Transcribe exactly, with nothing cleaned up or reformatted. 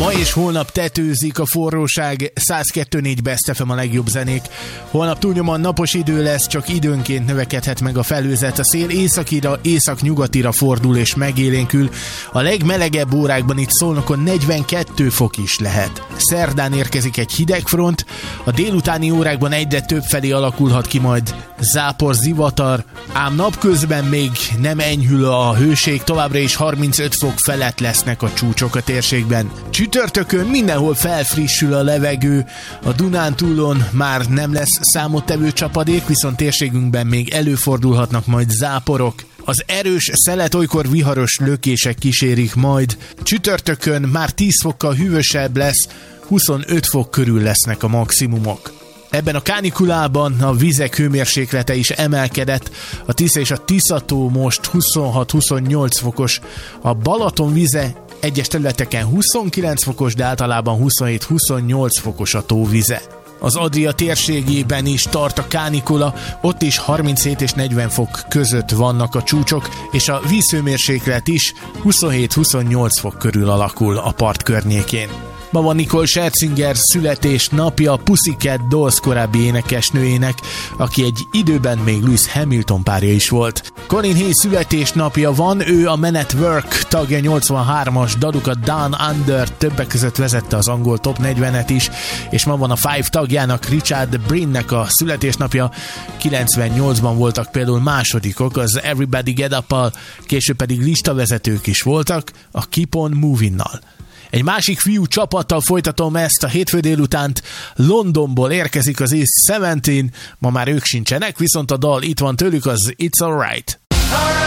Ma és holnap tetőzik a forróság, száz kettő négy Best ef em a legjobb zenék. Holnap túlnyomóan napos idő lesz, csak időnként növekedhet meg a felhőzet. A szél északira, északnyugatira fordul és megélénkül. A legmelegebb órákban itt Szolnokon negyvenkettő fok is lehet. Szerdán érkezik egy hidegfront, a délutáni órákban egyre több felé alakulhat ki majd zápor, zivatar, ám napközben még nem enyhül a hőség, továbbra is harmincöt fok felett lesznek a csúcsok a térségben. Csütörtökön mindenhol felfrissül a levegő, a Dunántúlon már nem lesz számottevő csapadék, viszont térségünkben még előfordulhatnak majd záporok. Az erős szelet olykor viharos lökések kísérik majd. Csütörtökön már tíz fokkal hűvösebb lesz, huszonöt fok körül lesznek a maximumok. Ebben a kánikulában a vizek hőmérséklete is emelkedett, a Tisza és a Tiszató most huszonhat-huszonnyolc fokos, a Balaton vize egyes területeken huszonkilenc fokos, de általában huszonhét-huszonnyolc fokos a tóvize. Az Adria térségében is tart a kánikula, ott is harminchét és negyven fok között vannak a csúcsok, és a vízhőmérséklet is huszonhét-huszonnyolc fok körül alakul a part környékén. Ma van Nicole Scherzinger születésnapja, Pussycat Dolls korábbi énekesnőjének, aki egy időben még Lewis Hamilton párja is volt. Colin Hay születésnapja van, ő a Men at Work tagja, nyolcvanhármas dalukat Down Under többek között vezette az angol top negyvenet is, és ma van a Five tagjának, Richard Brinnek a születésnapja, kilencvennyolcban voltak például másodikok, az Everybody Get Up-al, később pedig listavezetők is voltak, a Keep On Moving-nal. Egy másik fiú csapattal folytatom ezt a hétfő délutánt. Londonból érkezik az East tizenegy, ma már ők sincsenek, viszont a dal itt van tőlük, az It's Alright.